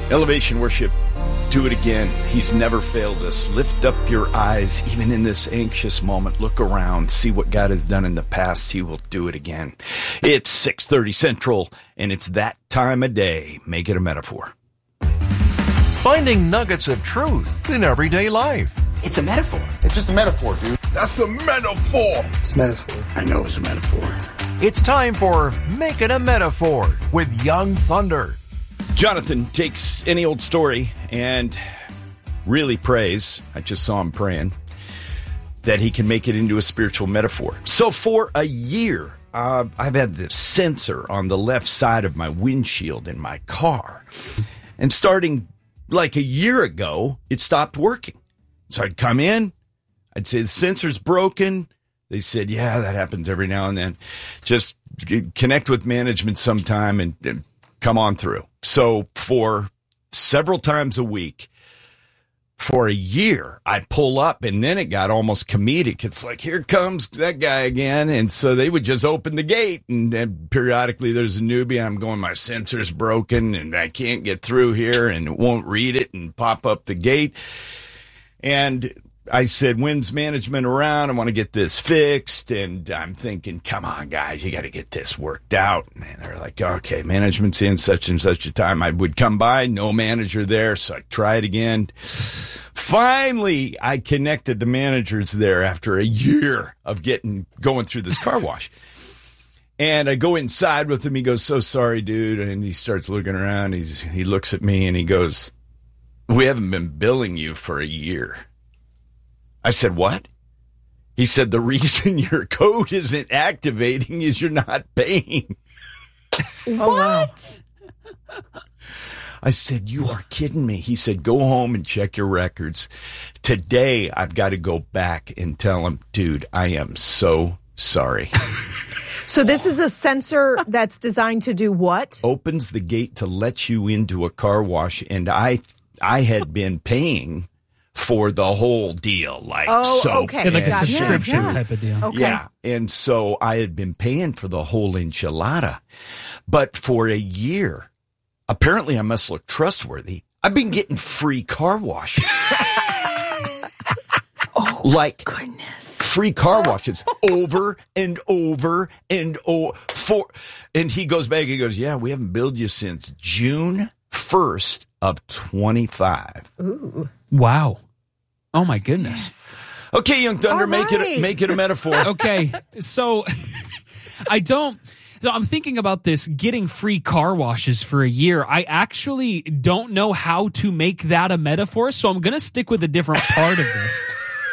Elevation Worship, do it again. He's never failed us. Lift up your eyes, even in this anxious moment. Look around, see what God has done in the past. He will do it again. It's 6:30 Central, and it's that time of day. Make it a metaphor. Finding nuggets of truth in everyday life. It's a metaphor. It's just a metaphor, dude. That's a metaphor. It's a metaphor. I know it's a metaphor. It's time for Make It a Metaphor with Young Thunder. Jonathan takes any old story and really prays, I just saw him praying, that he can make it into a spiritual metaphor. So for a year, I've had this sensor on the left side of my windshield in my car. And starting like a year ago, it stopped working. So I'd come in, I'd say the sensor's broken. They said, yeah, that happens every now and then. Just connect with management sometime and come on through. So for several times a week, for a year, I pull up, and then it got almost comedic. It's like, here comes that guy again. And so they would just open the gate, and then periodically there's a newbie. I'm going, my sensor's broken, and I can't get through here, and it won't read it and pop up the gate. And I said, when's management around? I want to get this fixed. And I'm thinking, come on, guys, you got to get this worked out. And they're like, okay, management's in such and such a time. I would come by, no manager there. So I tried again. Finally, I connected the managers there after a year of going through this car wash. And I go inside with him. He goes, so sorry, dude. And he starts looking around. He looks at me and he goes, we haven't been billing you for a year. I said, what? He said, the reason your code isn't activating is you're not paying. What? I said, you are kidding me. He said, go home and check your records. Today, I've got to go back and tell him, dude, I am so sorry. So this is a sensor that's designed to do what? Opens the gate to let you into a car wash, and I had been paying for the whole deal, like soap. Okay. Like a subscription type of deal. Okay. Yeah, and so I had been paying for the whole enchilada. But for a year, apparently I must look trustworthy. I've been getting free car washes. Goodness. Free car washes over and over and over. And he goes back, he goes, yeah, we haven't billed you since June 1st of 25. Ooh. Wow. Oh, my goodness. Okay, Young Thunder, All right. make it a metaphor. Okay, so I'm thinking about this, getting free car washes for a year. I actually don't know how to make that a metaphor, so I'm going to stick with a different part of this.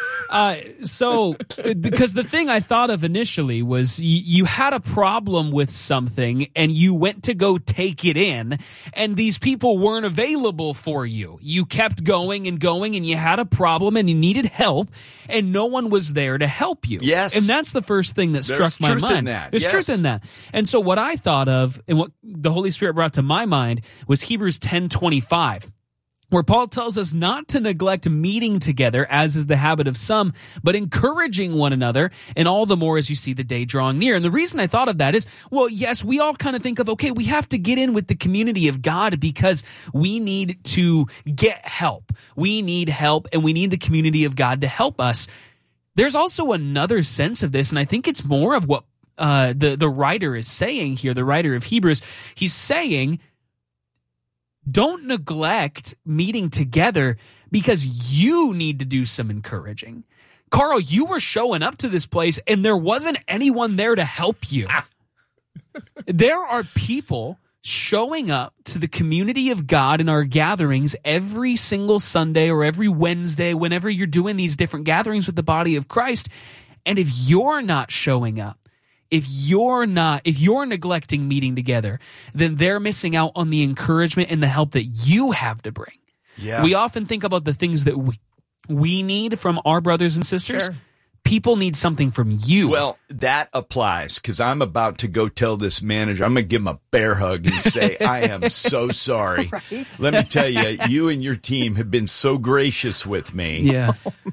Because the thing I thought of initially was you had a problem with something and you went to go take it in, and these people weren't available for you. You kept going and going, and you had a problem and you needed help, and no one was there to help you. Yes. And that's the first thing that struck my mind. There's truth in that. And so what I thought of, and what the Holy Spirit brought to my mind, was Hebrews 10:25. Where Paul tells us not to neglect meeting together, as is the habit of some, but encouraging one another, and all the more as you see the day drawing near. And the reason I thought of that is, well, yes, we all kind of think of, okay, we have to get in with the community of God because we need to get help. We need help, and we need the community of God to help us. There's also another sense of this, and I think it's more of what the writer is saying here, the writer of Hebrews. He's saying, don't neglect meeting together because you need to do some encouraging. Carl, you were showing up to this place and there wasn't anyone there to help you. There are people showing up to the community of God in our gatherings every single Sunday or every Wednesday, whenever you're doing these different gatherings with the body of Christ. And if you're not showing up, if you're neglecting meeting together, then they're missing out on the encouragement and the help that you have to bring. Yeah. We often think about the things that we need from our brothers and sisters. Sure. People need something from you. Well, that applies because I'm about to go tell this manager. I'm going to give him a bear hug and say, I am so sorry. Right? Let me tell you, you and your team have been so gracious with me. Yeah.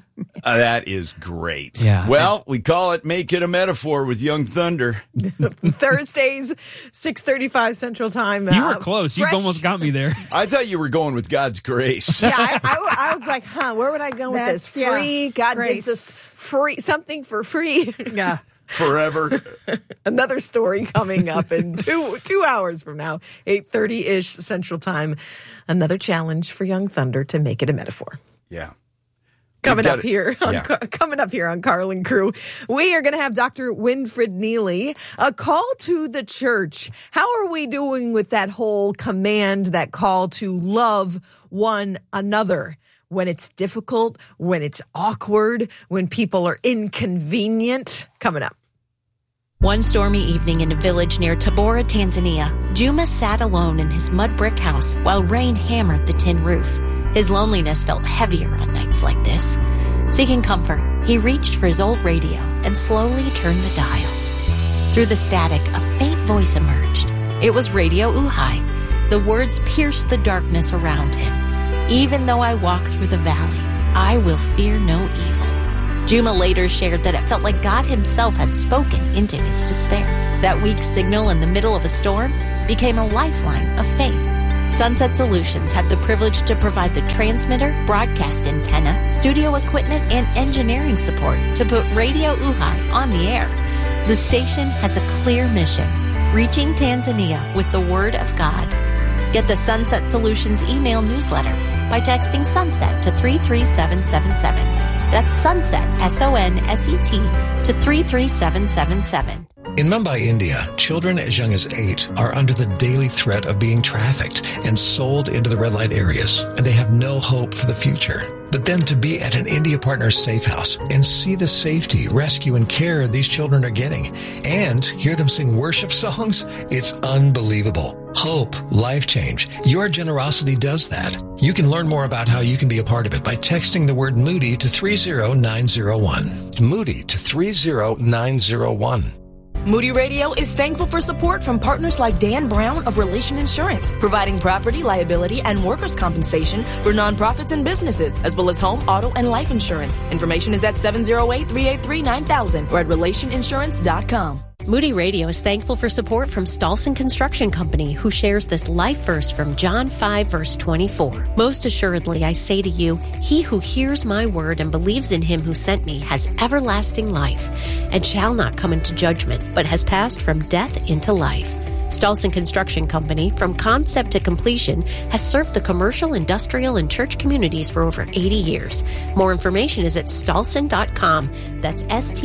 That is great. Yeah. Well, we call it Make It a Metaphor with Young Thunder. Thursdays, 6:35 Central Time. You were close. You've almost got me there. I thought you were going with God's grace. Yeah, I was like, where would I go with this? Free. God gives us free, something for free. Yeah. Forever. Another story coming up in two hours from now, 8:30-ish Central Time. Another challenge for Young Thunder to make it a metaphor. Yeah. Coming up here on Carl and Crew, we are going to have Dr. Winfred Neely, a call to the church. How are we doing with that whole command, that call to love one another? When it's difficult, when it's awkward, when people are inconvenient. Coming up. One stormy evening in a village near Tabora, Tanzania, Juma sat alone in his mud brick house while rain hammered the tin roof. His loneliness felt heavier on nights like this. Seeking comfort, he reached for his old radio and slowly turned the dial. Through the static, a faint voice emerged. It was Radio Uhai. The words pierced the darkness around him. Even though I walk through the valley, I will fear no evil. Juma later shared that it felt like God himself had spoken into his despair. That weak signal in the middle of a storm became a lifeline of faith. Sunset Solutions had the privilege to provide the transmitter, broadcast antenna, studio equipment, and engineering support to put Radio Uhai on the air. The station has a clear mission, reaching Tanzania with the Word of God. Get the Sunset Solutions email newsletter by texting SUNSET to 33777. That's SUNSET, S-O-N-S-E-T, to 33777. In Mumbai, India, children as young as 8 are under the daily threat of being trafficked and sold into the red light areas, and they have no hope for the future. But then to be at an India Partners safe house and see the safety, rescue, and care these children are getting, and hear them sing worship songs, it's unbelievable. Hope, life change. Your generosity does that. You can learn more about how you can be a part of it by texting the word Moody to 30901. Moody to 30901. Moody Radio is thankful for support from partners like Dan Brown of Relation Insurance, providing property, liability, and workers' compensation for nonprofits and businesses, as well as home, auto, and life insurance. Information is at 708-383-9000 or at relationinsurance.com. Moody Radio is thankful for support from Stolson Construction Company, who shares this life verse from John 5, verse 24. Most assuredly, I say to you, he who hears my word and believes in him who sent me has everlasting life and shall not come into judgment, but has passed from death into life. Stolson Construction Company, from concept to completion, has served the commercial, industrial, and church communities for over 80 years. More information is at stolson.com. That's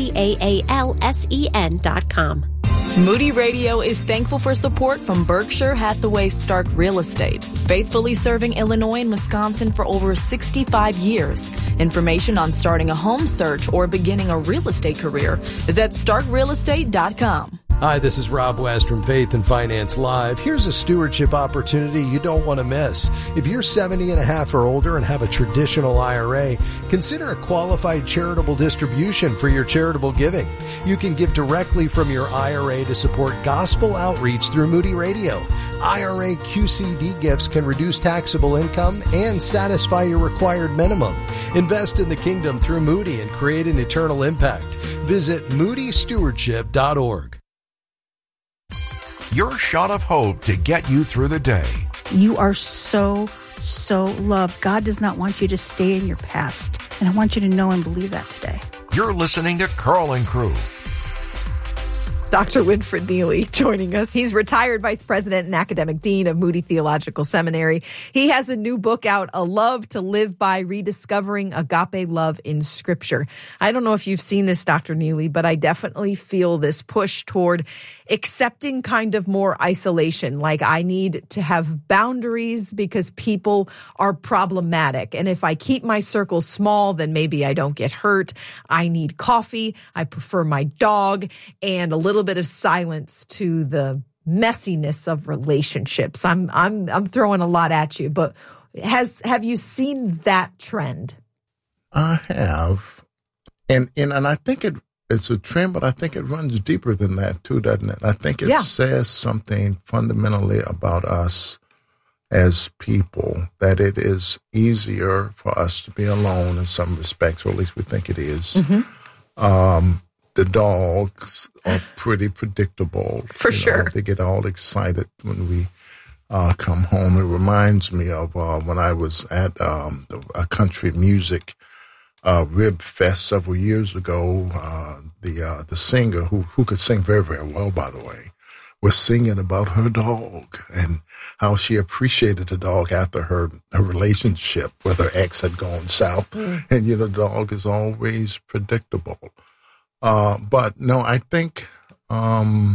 STAALSEN.com. Moody Radio is thankful for support from Berkshire Hathaway Stark Real Estate, faithfully serving Illinois and Wisconsin for over 65 years. Information on starting a home search or beginning a real estate career is at starkrealestate.com. Hi, this is Rob West from Faith and Finance Live. Here's a stewardship opportunity you don't want to miss. If you're 70 and a half or older and have a traditional IRA, consider a qualified charitable distribution for your charitable giving. You can give directly from your IRA to support gospel outreach through Moody Radio. IRA QCD gifts can reduce taxable income and satisfy your required minimum. Invest in the kingdom through Moody and create an eternal impact. Visit moodystewardship.org. Your shot of hope to get you through the day. You are so loved. God does not want you to stay in your past. And I want you to know and believe that today. You're listening to Carl and Crew. Dr. Winfred Neely joining us. He's retired vice president and academic dean of Moody Theological Seminary. He has a new book out, A Love to Live By, Rediscovering Agape Love in Scripture. I don't know if you've seen this, Dr. Neely, but I definitely feel this push toward accepting kind of more isolation. Like, I need to have boundaries because people are problematic. And if I keep my circle small, then maybe I don't get hurt. I need coffee. I prefer my dog, and a little bit of silence to the messiness of relationships. I'm throwing a lot at you, but have you seen that trend? I have. And I think it's a trend, but I think it runs deeper than that too, doesn't it? I think it says something fundamentally about us as people, that it is easier for us to be alone in some respects, or at least we think it is. The dogs are pretty predictable. For sure. They get all excited when we come home. It reminds me of when I was at a country music Rib Fest several years ago. The singer, who could sing very, very well, by the way, was singing about her dog and how she appreciated the dog after her relationship with her ex had gone south. And, the dog is always predictable. But no, I think, and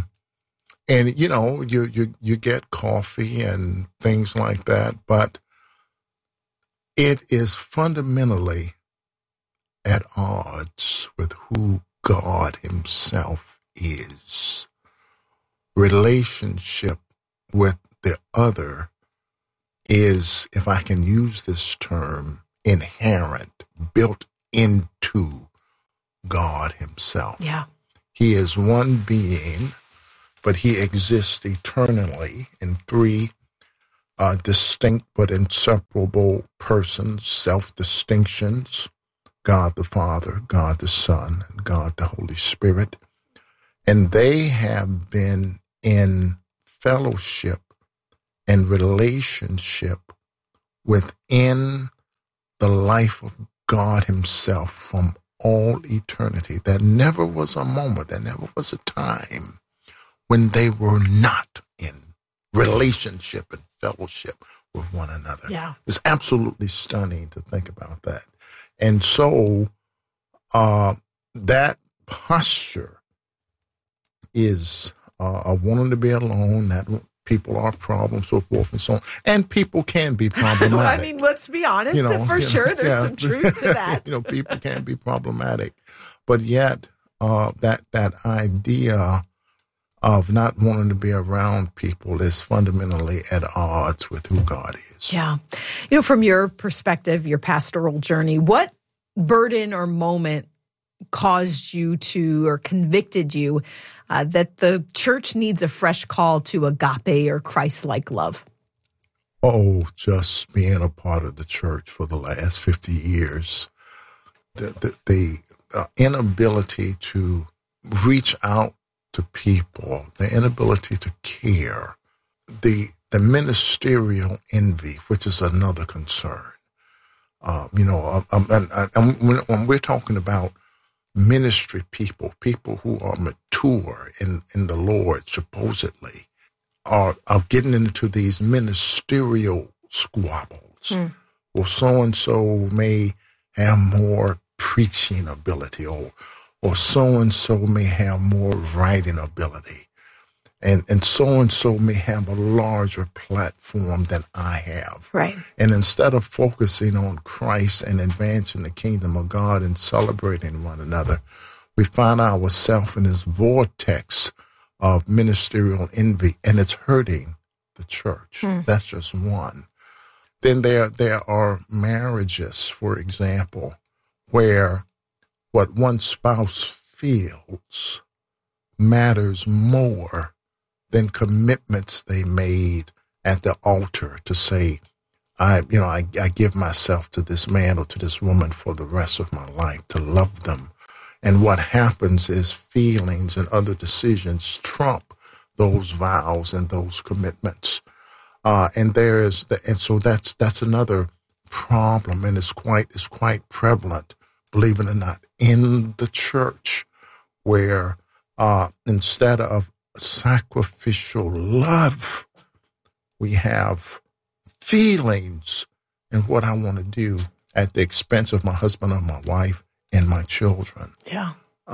you get coffee and things like that, but it is fundamentally at odds with who God himself is. Relationship with the other is, if I can use this term, inherent, built into God himself. Yeah. He is one being, but he exists eternally in three distinct but inseparable persons, self-distinctions: God the Father, God the Son, and God the Holy Spirit. And they have been in fellowship and relationship within the life of God himself from all eternity. There never was a moment, there never was a time when they were not in relationship and fellowship with one another. Yeah. It's absolutely stunning to think about that. And so that posture is wanting to be alone, that people are problems, so forth and so on. And people can be problematic. I mean, let's be honest, for sure. There's some truth to that. People can be problematic. But yet, that idea of not wanting to be around people is fundamentally at odds with who God is. Yeah. From your perspective, your pastoral journey, what burden or moment caused you to, or convicted you, that the church needs a fresh call to agape or Christ-like love? Oh, just being a part of the church for the last 50 years. The inability to reach out to people, the inability to care, the ministerial envy, which is another concern. When we're talking about ministry people who are mature in the Lord, supposedly, are getting into these ministerial squabbles. Well, so-and-so may have more preaching ability, or so-and-so may have more writing ability, and so-and-so may have a larger platform than I have. Right. And instead of focusing on Christ and advancing the kingdom of God and celebrating one another, we find ourselves in this vortex of ministerial envy, and it's hurting the church. That's just one. Then there are marriages, for example, where what one spouse feels matters more than commitments they made at the altar to say, I give myself to this man or to this woman for the rest of my life, to love them. And what happens is feelings and other decisions trump those vows and those commitments. And so that's another problem, and it's quite prevalent, believe it or not, in the church, where instead of sacrificial love, we have feelings and what I want to do at the expense of my husband or my wife and my children. Yeah.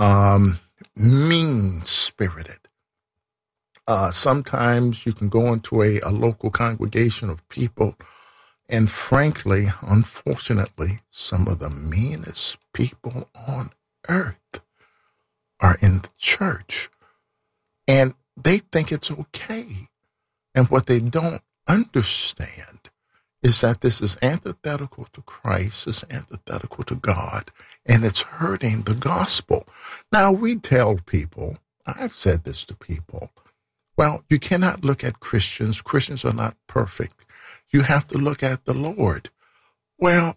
Mean-spirited. Sometimes you can go into a local congregation of people, and frankly, unfortunately, some of the meanest people on earth are in the church. And they think it's okay. And what they don't understand is that this is antithetical to Christ, it's antithetical to God, and it's hurting the gospel. Now, we tell people, I've said this to people, well, you cannot look at Christians. Christians are not perfect. You have to look at the Lord. Well,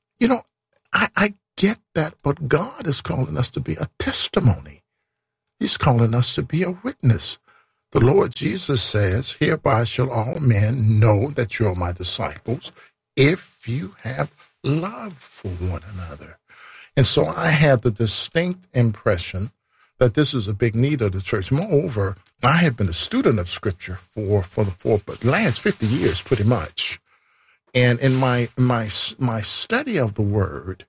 I get that, but God is calling us to be a testimony. He's calling us to be a witness. The Lord Jesus says, hereby shall all men know that you are my disciples if you have love for one another. And so I had the distinct impression that this is a big need of the church. Moreover, I have been a student of Scripture for the last 50 years, pretty much. And in my study of the Word,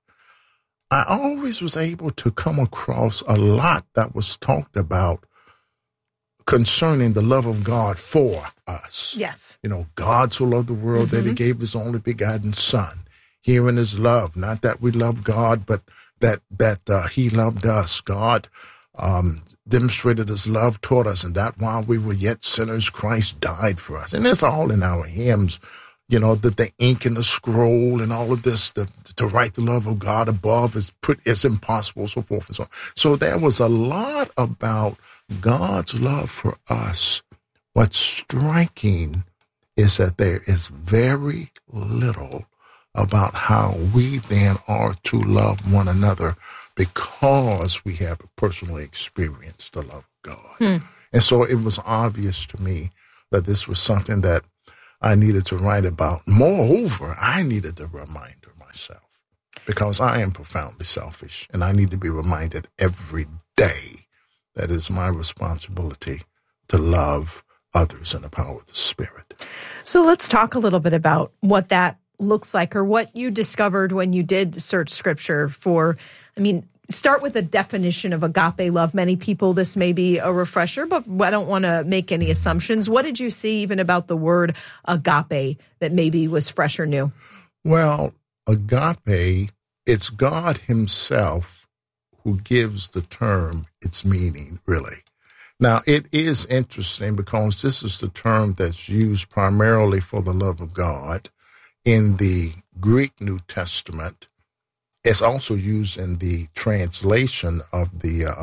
I always was able to come across a lot that was talked about concerning the love of God for us. Yes. God so loved the world that he gave his only begotten Son. Herein is love, not that we love God, but that he loved us. God demonstrated his love toward us, and that while we were yet sinners, Christ died for us. And it's all in our hymns, that the ink and the scroll and all of this, to write the love of God above is impossible, so forth and so on. So there was a lot about God's love for us. What's striking is that there is very little about how we then are to love one another because we have personally experienced the love of God. And so it was obvious to me that this was something that I needed to write about. Moreover, I needed a reminder myself because I am profoundly selfish, and I need to be reminded every day that it is my responsibility to love others in the power of the Spirit. So let's talk a little bit about what that looks like, or what you discovered when you did search Scripture for. Start with a definition of agape love. Many people, this may be a refresher, but I don't want to make any assumptions. What did you see even about the word agape that maybe was fresh or new? Well, agape, it's God himself who gives the term its meaning, really. Now, it is interesting because this is the term that's used primarily for the love of God in the Greek New Testament. It's also used in the translation of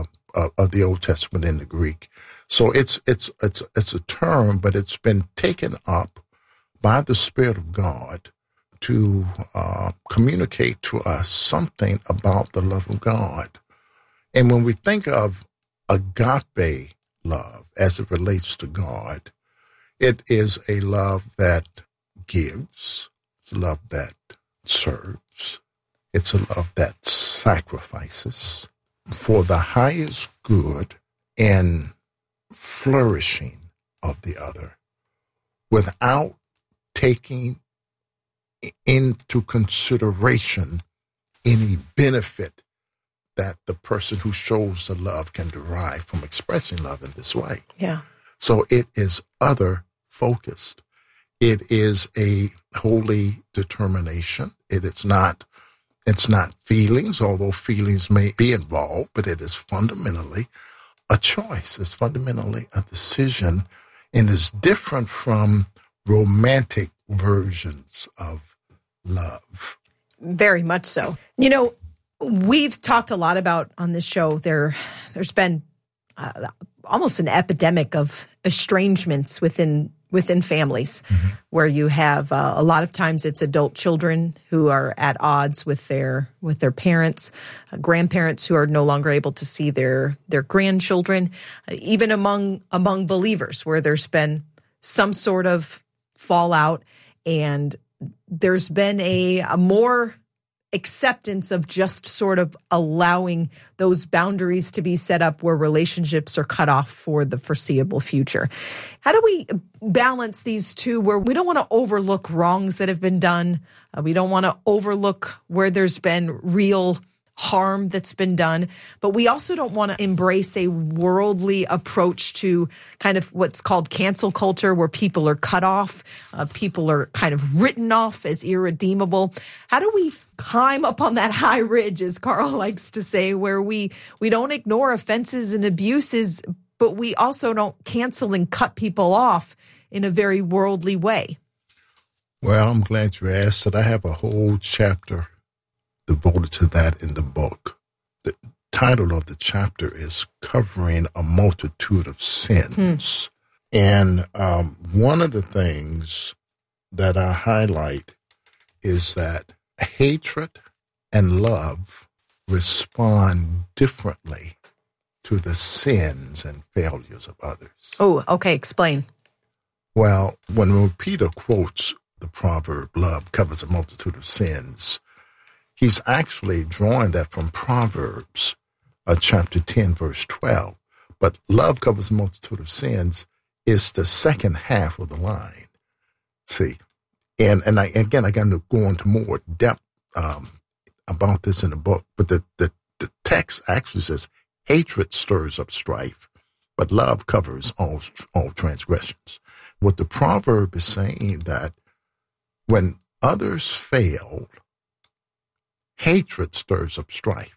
the Old Testament in the Greek. So it's a term, but it's been taken up by the Spirit of God to communicate to us something about the love of God. And when we think of agape love as it relates to God, it is a love that gives, it's a love that serves. It's a love that sacrifices for the highest good and flourishing of the other without taking into consideration any benefit that the person who shows the love can derive from expressing love in this way. Yeah. So it is other focused. It is a holy determination. It's not feelings, although feelings may be involved, but it is fundamentally a choice. It's fundamentally a decision, and is different from romantic versions of love. Very much so. We've talked a lot about on this show, there's been almost an epidemic of estrangements within families, where you have a lot of times it's adult children who are at odds with their parents, grandparents who are no longer able to see their grandchildren, even among believers where there's been some sort of fallout, and there's been a more acceptance of just sort of allowing those boundaries to be set up where relationships are cut off for the foreseeable future. How do we balance these two where we don't want to overlook wrongs that have been done? We don't want to overlook where there's been real harm that's been done, but we also don't want to embrace a worldly approach to kind of what's called cancel culture, where people are cut off, people are kind of written off as irredeemable. How do we climb up on that high ridge, as Carl likes to say, where we don't ignore offenses and abuses, but we also don't cancel and cut people off in a very worldly way? Well, I'm glad you asked that. I have a whole chapter devoted to that in the book. The title of the chapter is Covering a Multitude of Sins. And one of the things that I highlight is that hatred and love respond differently to the sins and failures of others. Oh, okay. Explain. Well, when Peter quotes the proverb, love covers a multitude of sins, he's actually drawing that from Proverbs chapter 10, verse 12. But love covers a multitude of sins is the second half of the line. See, and I got to go into more depth about this in the book, but the text actually says hatred stirs up strife, but love covers all transgressions. What the proverb is saying that when others fail, hatred stirs up strife.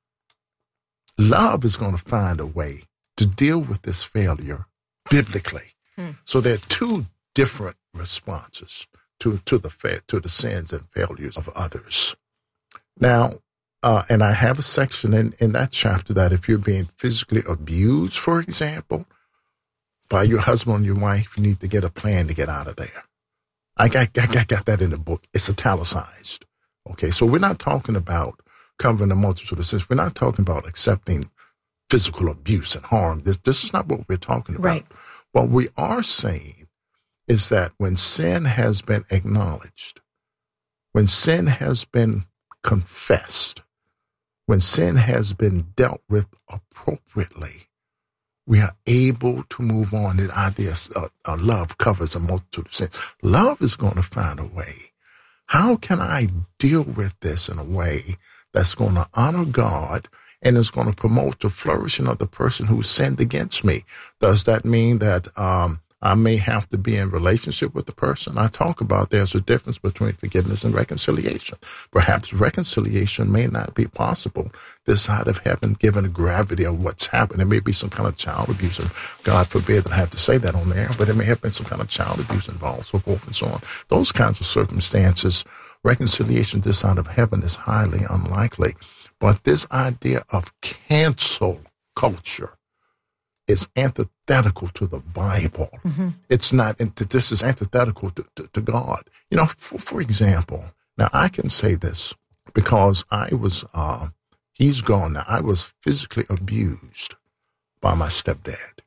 Love is going to find a way to deal with this failure biblically. So there are two different responses to the sins and failures of others. Now, and I have a section in that chapter that if you're being physically abused, for example, by your husband or your wife, you need to get a plan to get out of there. I got that in the book. It's italicized. Okay, so we're not talking about covering a multitude of sins. We're not talking about accepting physical abuse and harm. This is not what we're talking about. Right. What we are saying is that when sin has been acknowledged, when sin has been confessed, when sin has been dealt with appropriately, we are able to move on. The idea of love covers a multitude of sins. Love is going to find a way. How can I deal with this in a way that's going to honor God and is going to promote the flourishing of the person who sinned against me? Does that mean that I may have to be in relationship with the person? I talk about there's a difference between forgiveness and reconciliation. Perhaps reconciliation may not be possible this side of heaven, given the gravity of what's happened. There may be some kind of child abuse, and God forbid that I have to say that on there, but there may have been some kind of child abuse involved, so forth and so on. Those kinds of circumstances, reconciliation this side of heaven is highly unlikely. But this idea of cancel culture is antithetical to the Bible. Mm-hmm. It's not, this is antithetical to God. You know, for example, now I can say this because I was, he's gone now. I was physically abused by my stepdad.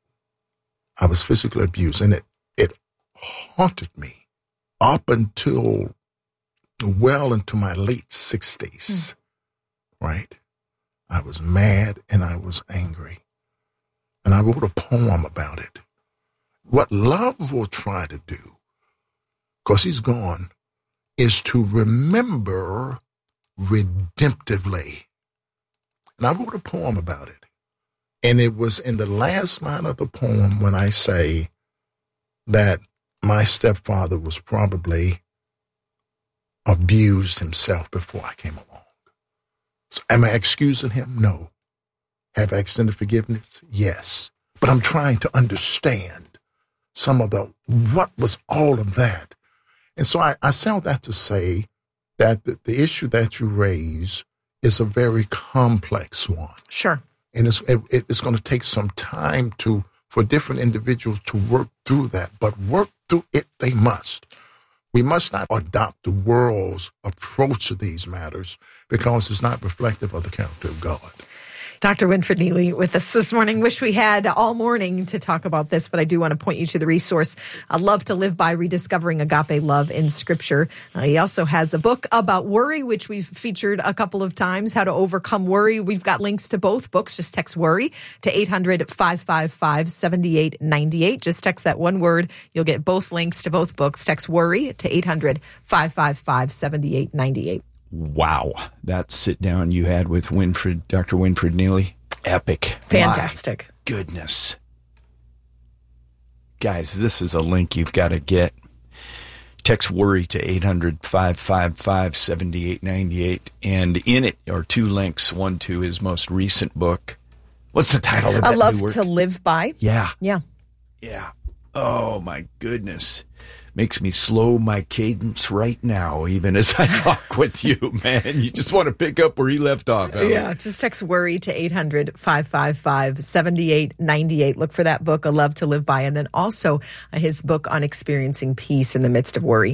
I was physically abused, and it haunted me up until well into my late 60s, right? I was mad and I was angry. And I wrote a poem about it. What love will try to do, because he's gone, is to remember redemptively. And I wrote a poem about it. And it was in the last line of the poem when I say that my stepfather was probably abused himself before I came along. So am I excusing him? No. Have I extended forgiveness? Yes. But I'm trying to understand some of what was all of that. And so I say all that to say that the issue that you raise is a very complex one. Sure. And it's going to take some time for different individuals to work through that. But work through it they must. We must not adopt the world's approach to these matters because it's not reflective of the character of God. Dr. Winfred Neely with us this morning. Wish we had all morning to talk about this, but I do want to point you to the resource, Love to Live By, Rediscovering Agape Love in Scripture. He also has a book about worry, which we've featured a couple of times, How to Overcome Worry. We've got links to both books. Just text worry to 800-555-7898. Just text that one word. You'll get both links to both books. Text worry to 800-555-7898. Wow. That sit down you had with Dr. Winfred Neely. Epic. Fantastic. My goodness. Guys, this is a link you've got to get. Text worry to 800-555-7898. And in it are two links. One to his most recent book. What's the title of that A Love new work? to Live By. Yeah. Yeah. Yeah. Oh, my goodness. makes me slow my cadence right now, even as I talk with you, man. You just want to pick up where he left off. Ellen. Yeah, just text worry to 800-555-7898. Look for that book, A Love to Live By, and then also his book on experiencing peace in the midst of worry.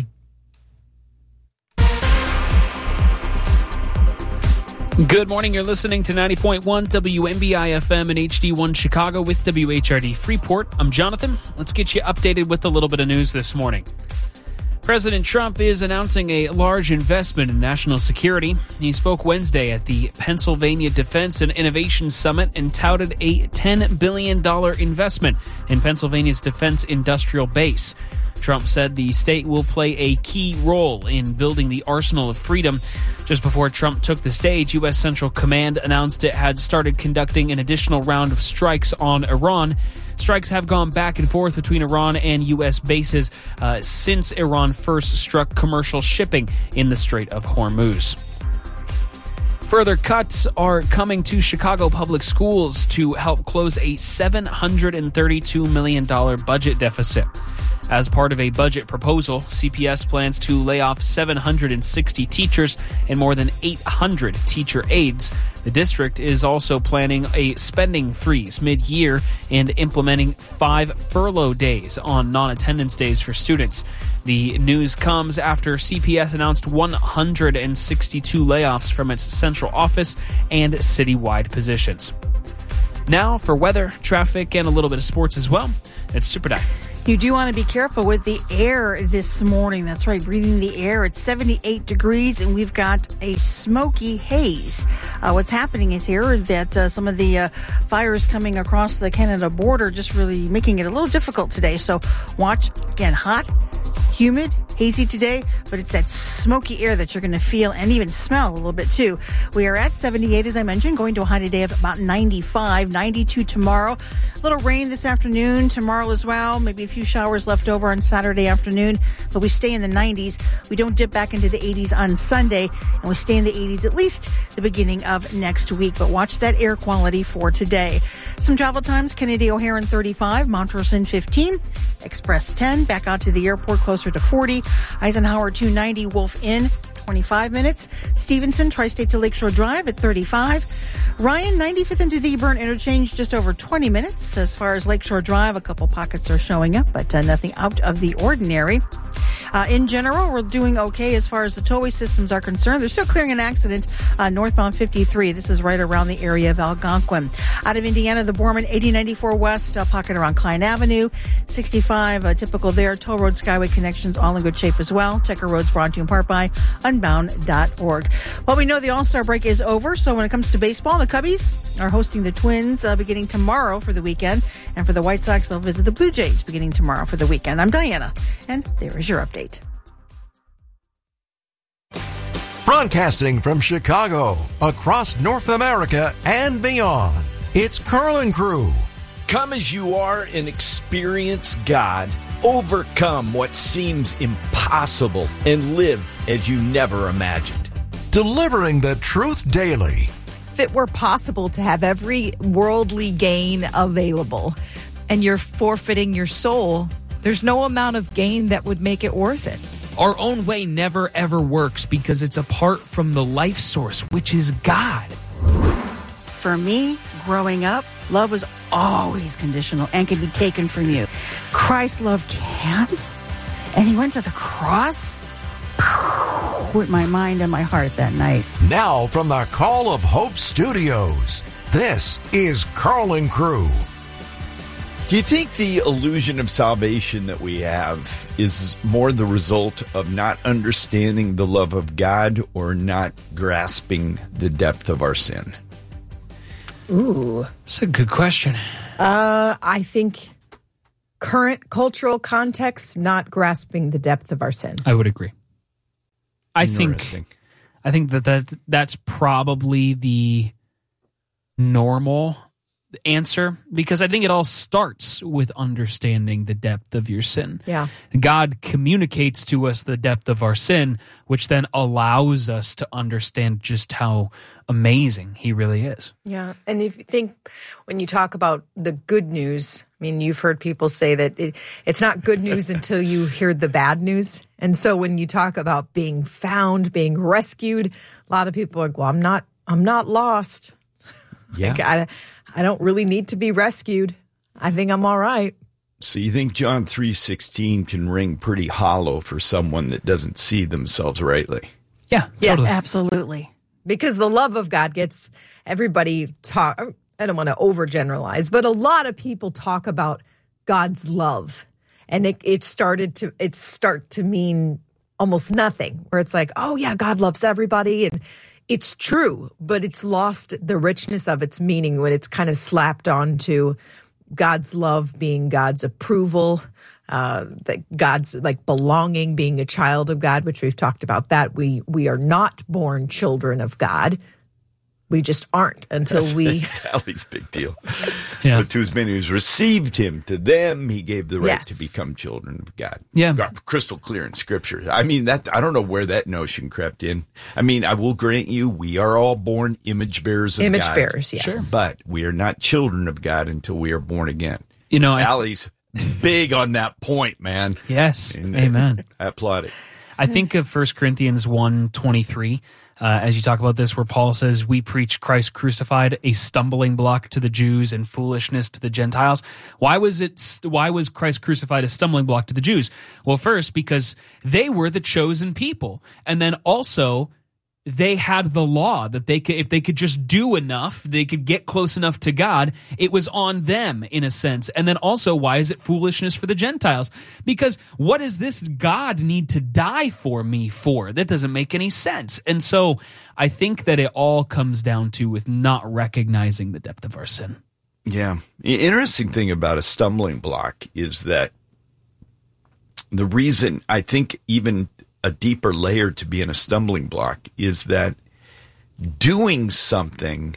Good morning. You're listening to 90.1 WMBI FM and HD1 Chicago with WHRD Freeport. I'm Jonathan. Let's get you updated with a little bit of news this morning. President Trump is announcing a large investment in national security. He spoke Wednesday at the Pennsylvania Defense and Innovation Summit and touted a $10 billion investment in Pennsylvania's defense industrial base. Trump said the state will play a key role in building the arsenal of freedom. Just before Trump took the stage, U.S. Central Command announced it had started conducting an additional round of strikes on Iran. Strikes have gone back and forth between Iran and U.S. bases since Iran first struck commercial shipping in the Strait of Hormuz. Further cuts are coming to Chicago public schools to help close a $732 million budget deficit. As part of a budget proposal, CPS plans to lay off 760 teachers and more than 800 teacher aides. The district is also planning a spending freeze mid-year and implementing 5 furlough days on non-attendance days for students. The news comes after CPS announced 162 layoffs from its central office and citywide positions. Now for weather, traffic, and a little bit of sports as well. It's Super Dive. You do want to be careful with the air this morning. That's right, breathing the air. It's 78 degrees, and we've got a smoky haze. What's happening is here that some of the fires coming across the Canada border just really making it a little difficult today. So watch, again, hot, humid, hazy today, but it's that smoky air that you're going to feel and even smell a little bit too. We are at 78, as I mentioned, going to a high today of about 95, 92 tomorrow. A little rain this afternoon, tomorrow as well. Maybe a few showers left over on Saturday afternoon, but we stay in the 90s. We don't dip back into the 80s on Sunday, and we stay in the 80s at least the beginning of next week. But watch that air quality for today. Some travel times, Kennedy O'Hare in 35, Montrose in 15, Express 10, back out to the airport closer to 40, Eisenhower 290, Wolf Inn, 25 minutes, Stevenson, Tri-State to Lakeshore Drive at 35, Ryan, 95th into the Burn Interchange, just over 20 minutes. As far as Lakeshore Drive, a couple pockets are showing up, but nothing out of the ordinary. In general, we're doing okay as far as the tollway systems are concerned. They're still clearing an accident northbound 53. This is right around the area of Algonquin. Out of Indiana, the Borman 8094 West, pocket around Klein Avenue. 65, typical there. Toll Road Skyway connections all in good shape as well. Checker Roads brought to you in part by Unbound.org. Well, we know the All-Star break is over, so when it comes to baseball, the Cubbies are hosting the Twins beginning tomorrow for the weekend. And for the White Sox, they'll visit the Blue Jays beginning tomorrow for the weekend. I'm Diana, and there is your update. Broadcasting from Chicago, across North America and beyond, it's Carl & Crew. Come as you are and experience God. Overcome what seems impossible and live as you never imagined. Delivering the truth daily. If it were possible to have every worldly gain available and you're forfeiting your soul, there's no amount of gain that would make it worth it. Our own way never, ever works because it's apart from the life source, which is God. For me, growing up, love was always conditional and could be taken from you. Christ's love can't. And he went to the cross with my mind and my heart that night. Now from the Call of Hope Studios, this is Carl & Crew. Do you think the illusion of salvation that we have is more the result of not understanding the love of God or not grasping the depth of our sin? Ooh. That's a good question. I think current cultural context, not grasping the depth of our sin. I would agree. I think that's probably the normal answer, because I think it all starts with understanding the depth of your sin. Yeah. God communicates to us the depth of our sin, which then allows us to understand just how amazing he really is. Yeah. And if you think, when you talk about the good news, I mean, you've heard people say that it's not good news until you hear the bad news. And so when you talk about being found, being rescued, a lot of people are like, well, I'm not lost. Yeah. Like, I don't really need to be rescued. I think I'm all right. So you think John 3:16 can ring pretty hollow for someone that doesn't see themselves rightly? Yeah. Yes, totally. Absolutely. Because the love of God gets everybody talk. I don't want to overgeneralize, but a lot of people talk about God's love, and it start to mean almost nothing. Where it's like, oh yeah, God loves everybody, and it's true, but it's lost the richness of its meaning when it's kind of slapped onto God's love being God's approval, that God's like belonging, being a child of God, which we've talked about that. We are not born children of God. We just aren't until we. Sally's big deal. Yeah. But to as many who's received him, to them he gave the right Yes. to become children of God. Yeah. Crystal clear in Scripture. I mean, I don't know where that notion crept in. I mean, I will grant you, we are all born image bearers of God. Image bearers, yes. Sure. But we are not children of God until we are born again. You know, Allie's big on that point, man. yes. And, Amen. I applaud it. I think of 1 Corinthians 1:23, as you talk about this, where Paul says, we preach Christ crucified, a stumbling block to the Jews and foolishness to the Gentiles. Why was Christ crucified a stumbling block to the Jews? Well, first, because they were the chosen people. And then also, they had the law that they could, if they could just do enough, they could get close enough to God. It was on them in a sense. And then also, why is it foolishness for the Gentiles? Because what does this God need to die for me for? That doesn't make any sense. And so I think that it all comes down to with not recognizing the depth of our sin. Yeah. The interesting thing about a stumbling block is that the reason I think even a deeper layer to being a stumbling block is that doing something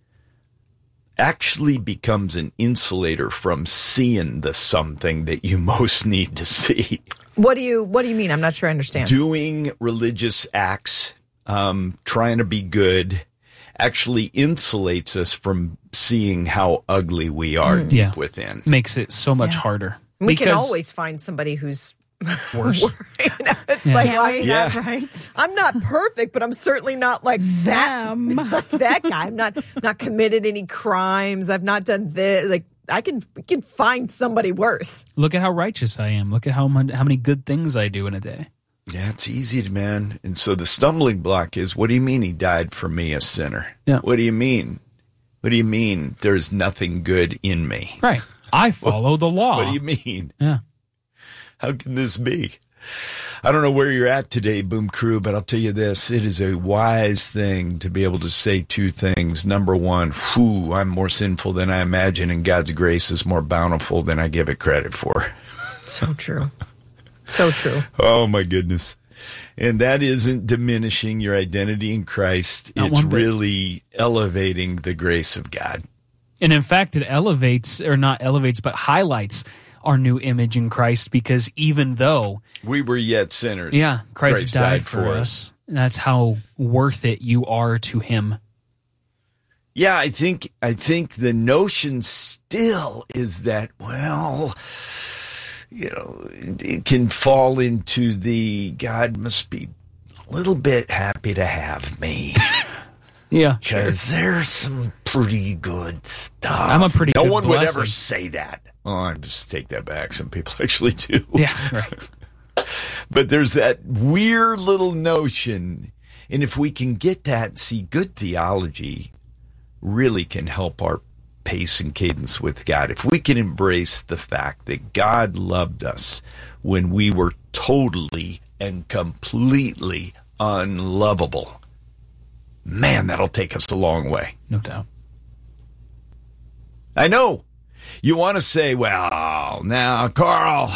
actually becomes an insulator from seeing the something that you most need to see. What do you mean? I'm not sure I understand. Doing religious acts, trying to be good, actually insulates us from seeing how ugly we are deep within. Makes it so much harder. We can always find somebody who's worse. It's right? I'm not perfect, but I'm certainly not like that. That guy. I'm not committed any crimes. I've not done this. Like we can find somebody worse. Look at how righteous I am. Look at how many good things I do in a day. Yeah, it's easy, man. And so the stumbling block is, what do you mean he died for me, a sinner? Yeah. What do you mean? What do you mean there's nothing good in me? Right. I follow the law. What do you mean? Yeah. How can this be? I don't know where you're at today, Boom Crew, but I'll tell you this. It is a wise thing to be able to say two things. Number one, I'm more sinful than I imagine, and God's grace is more bountiful than I give it credit for. So true. So true. Oh, my goodness. And that isn't diminishing your identity in Christ. Not it's one bit. really elevating the grace of God. And in fact, it elevates, or not elevates, but highlights our new image in Christ, because even though we were yet sinners, Christ died for us. And that's how worth it you are to him. Yeah, I think the notion still is that, well, it can fall into the God must be a little bit happy to have me. Yeah, because there's some pretty good stuff. I'm a pretty good No one would blessing. ever say that. Oh, I just take that back. Some people actually do. Yeah, right. But there's that weird little notion. And if we can get that, see, good theology really can help our pace and cadence with God. If we can embrace the fact that God loved us when we were totally and completely unlovable, man, that'll take us a long way. No doubt. I know. You want to say, well, now, Carl,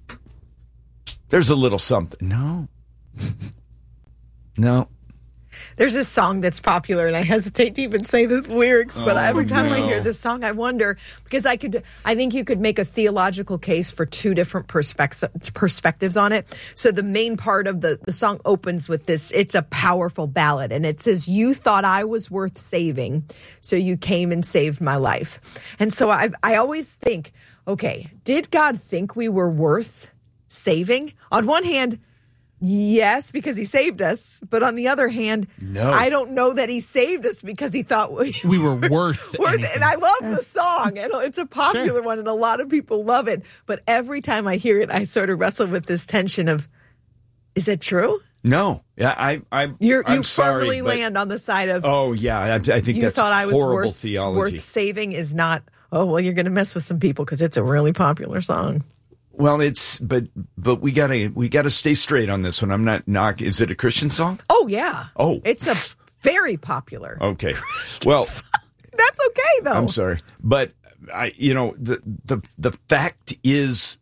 there's a little something. No. There's this song that's popular, and I hesitate to even say the lyrics, but every time I hear this song, I wonder, because I think you could make a theological case for two different perspectives on it. So the main part of the song opens with this. It's a powerful ballad, and it says, "You thought I was worth saving, so you came and saved my life." And so I always think, okay, did God think we were worth saving? On one hand, yes, because he saved us. But on the other hand, no. I don't know that he saved us because he thought we were worth anything. And I love the song. And it's a popular one, and a lot of people love it. But every time I hear it, I sort of wrestle with this tension of, is it true? No. Yeah, you sorry, firmly land on the side of, oh, yeah, I think that's thought I was horrible theology. Worth saving is not, oh, well, you're going to mess with some people because it's a really popular song. Well, but we gotta stay straight on this one. I'm not knocking. Is it a Christian song? Oh yeah. Oh, it's a very popular. Okay. Christian well, song. That's okay though. I'm sorry, but the fact is,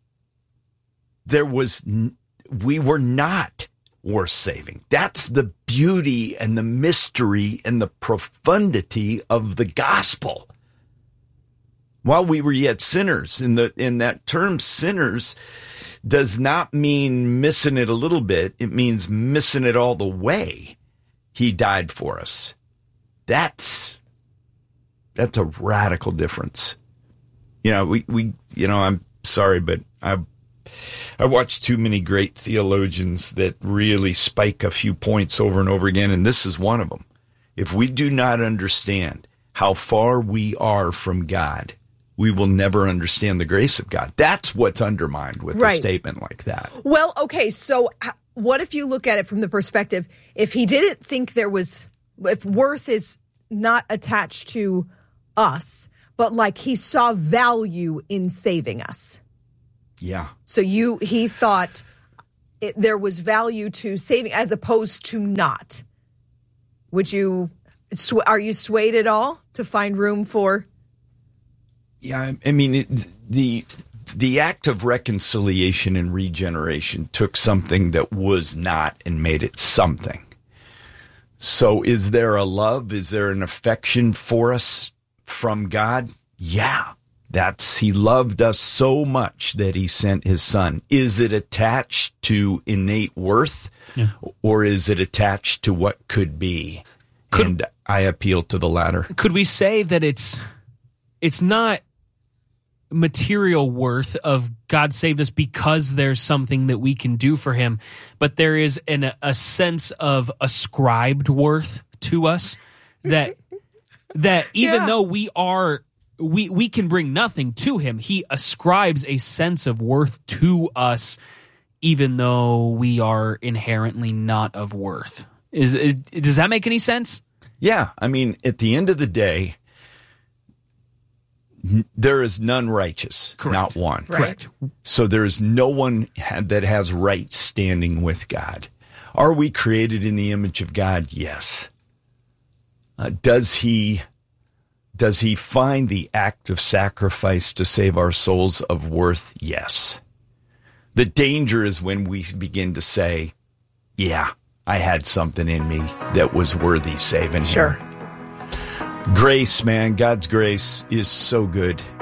we were not worth saving. That's the beauty and the mystery and the profundity of the gospel. While we were yet sinners, in that term sinners does not mean missing it a little bit. It means missing it all the way. He died for us. That's a radical difference. I'm sorry, but I watched too many great theologians that really spike a few points over and over again, and this is one of them. If we do not understand how far we are from God, we will never understand the grace of God. That's what's undermined with a statement like that. Well, okay, so what if you look at it from the perspective, if he didn't think if worth is not attached to us, but like he saw value in saving us. Yeah. So he thought there was value to saving as opposed to not. Are you swayed at all to find room for? Yeah, I mean, the act of reconciliation and regeneration took something that was not and made it something. So is there a love? Is there an affection for us from God? Yeah, he loved us so much that he sent his son. Is it attached to innate worth, or is it attached to what could be? And I appeal to the latter. Could we say that it's not material worth of God saved us because there's something that we can do for him, but there is a sense of ascribed worth to us that even though we can bring nothing to him, he ascribes a sense of worth to us even though we are inherently not of worth. Does that make any sense? Yeah, I mean, at the end of the day, there is none righteous, correct. Not one. Correct. So there is no one that has right standing with God. Are we created in the image of God? Yes. Does he find the act of sacrifice to save our souls of worth? Yes. The danger is when we begin to say, yeah, I had something in me that was worthy saving. Sure. Here. Grace, man, God's grace is so good.